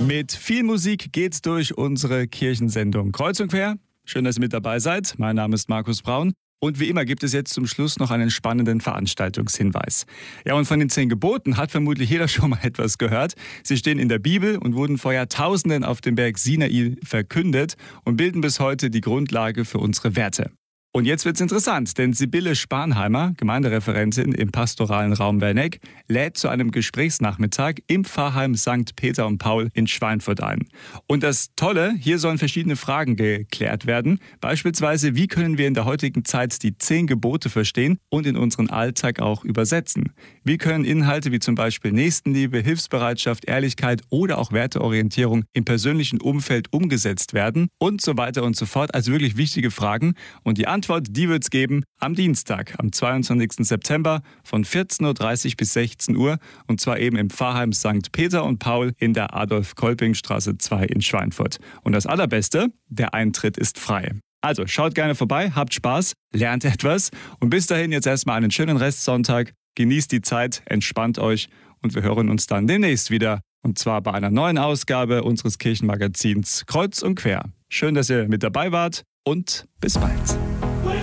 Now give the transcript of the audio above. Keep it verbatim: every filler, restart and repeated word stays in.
Mit viel Musik geht's durch unsere Kirchensendung Kreuz und Quer. Schön, dass ihr mit dabei seid. Mein Name ist Markus Braun. Und wie immer gibt es jetzt zum Schluss noch einen spannenden Veranstaltungshinweis. Ja, und von den zehn Geboten hat vermutlich jeder schon mal etwas gehört. Sie stehen in der Bibel und wurden vor Jahrtausenden auf dem Berg Sinai verkündet und bilden bis heute die Grundlage für unsere Werte. Und jetzt wird's interessant, denn Sibylle Spanheimer, Gemeindereferentin im pastoralen Raum Werneck, lädt zu einem Gesprächsnachmittag im Pfarrheim Sankt Peter und Paul in Schweinfurt ein. Und das Tolle, hier sollen verschiedene Fragen geklärt werden. Beispielsweise, wie können wir in der heutigen Zeit die zehn Gebote verstehen und in unseren Alltag auch übersetzen? Wie können Inhalte wie zum Beispiel Nächstenliebe, Hilfsbereitschaft, Ehrlichkeit oder auch Werteorientierung im persönlichen Umfeld umgesetzt werden? Und so weiter und so fort. Also wirklich wichtige Fragen. Und die Antwort Antwort, die wird es geben am Dienstag, am zweiundzwanzigsten September von vierzehn Uhr dreißig bis sechzehn Uhr und zwar eben im Pfarrheim Sankt Peter und Paul in der Adolf-Kolping-Straße zwei in Schweinfurt. Und das Allerbeste, der Eintritt ist frei. Also schaut gerne vorbei, habt Spaß, lernt etwas und bis dahin jetzt erstmal einen schönen Restsonntag, genießt die Zeit, entspannt euch und wir hören uns dann demnächst wieder und zwar bei einer neuen Ausgabe unseres Kirchenmagazins Kreuz und Quer. Schön, dass ihr mit dabei wart und bis bald.